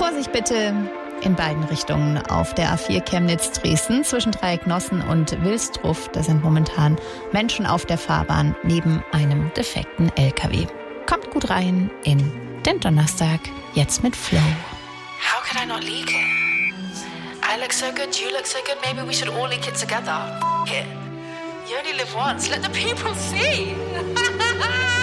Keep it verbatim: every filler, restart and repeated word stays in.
Vorsicht bitte in beiden Richtungen auf der A vier Chemnitz-Dresden zwischen Dreiecknossen und Wilsdruff. Da sind momentan Menschen auf der Fahrbahn neben einem defekten L K W. Kommt gut rein in den Donnerstag, jetzt mit Flow. How could I not leak it? I look so good, you look so good, maybe we should all leak it together. It. You only live once, let the people see.